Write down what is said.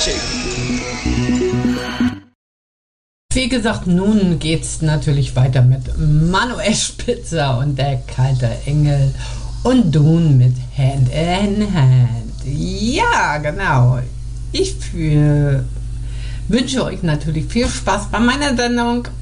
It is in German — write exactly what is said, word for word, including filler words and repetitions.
Wie gesagt, nun geht's natürlich weiter mit Manuel Spitzer und der kalte Engel und Dune mit Hand in Hand. Ja, genau. Ich für, wünsche euch natürlich viel Spaß bei meiner Sendung